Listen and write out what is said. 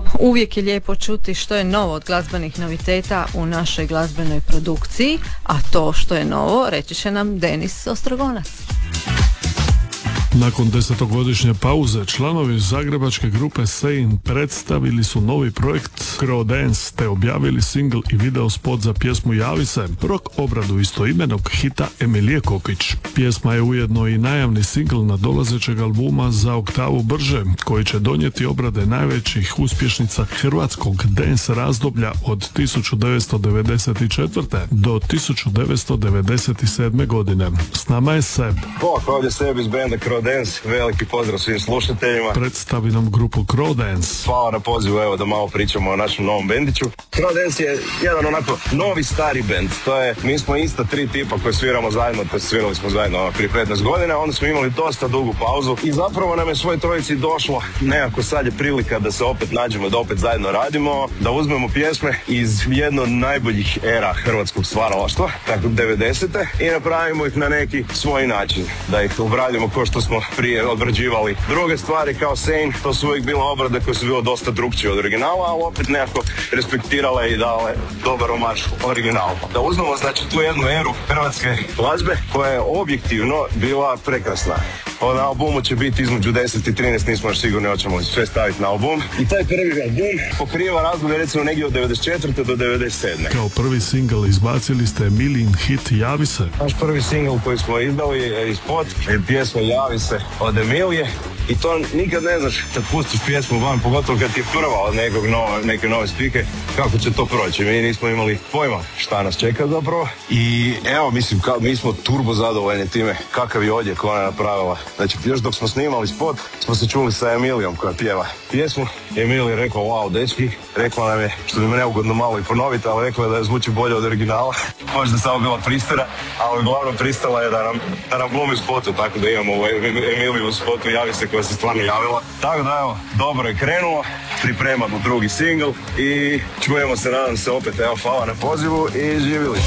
Uvijek je lijepo čuti što je novo od glazbenih noviteta u našoj glazbenoj produkciji, a to što je novo reći će nam Denis Ostrogonac. Nakon 10-godišnje pauze, članovi zagrebačke grupe Sein predstavili su novi projekt Crow Dance te objavili singl i video spot za pjesmu Javi se, rock obradu istoimenog hita Emilije Kokić. Pjesma je ujedno i najavni singl nadolazećeg albuma Za oktavu brže, koji će donijeti obrade najvećih uspješnica hrvatskog dance razdoblja od 1994. do 1997. godine. S nama je Seb. Ovdje Seb iz benda Crow Dance, veliki pozdrav svim slušateljima. Predstavi nam grupu Crow Dance. Hvala na pozivu, evo da malo pričamo o našem novom bendiću. Crow Dance je jedan onako novi stari bend. Mi smo ista tri tipa koji sviramo zajedno, svirali smo zajedno prije 15 godina, onda smo imali dosta dugu pauzu i zapravo nam je svoj trojici došlo nekako sad je prilika da se opet nađemo, da opet zajedno radimo, da uzmemo pjesme iz jedno od najboljih era hrvatskog stvaralaštva, tako 90-te, i napravimo ih na neki svoj način, da ih obradimo kao što smo prije obrađivali druge stvari kao Sein. To su uvijek bile obrade koje su bile dosta drukčije od originala, ali opet nekako respektirale i dale dobar omaž originalu. Da uzmemo znači tu jednu eru hrvatske glazbe koja je objektivno bila prekrasna. Na albumu će biti između 10 i 13, nismo još sigurni hoćemo sve staviti na album. I taj prvi album pokriva razdoblje recimo negdje od 94. do 97. Kao prvi singl izbacili ste Emilijin hit Javi se. Naš prvi singl koji smo izdali je ispod pjesma Javi se od Emilije. I to nikad ne znaš kad pustiš pjesmu van, pogotovo kad ti je prva od neke nove spike, kako će to proći. Mi nismo imali pojma šta nas čeka zapravo. I evo, mislim, mi smo turbo zadovoljni time kakav je odjek ona napravila. Znači, još dok smo snimali spot, smo se čuli sa Emilijom koja pjeva pjesmu. Emilija je rekla, wow, dečki, rekla nam je, što bi me neugodno malo i ponoviti, ali rekla je da je zvuči bolje od originala. Možda samo bila pristara, ali uglavnom pristala je da nam glumi u spotu, tako da imamo Emiliju u spotu Javi se koja se stvarno javila. Tako da evo, dobro je krenulo, pripremamo drugi singl i čujemo se, nadam se opet, evo, hvala na pozivu i živjeli.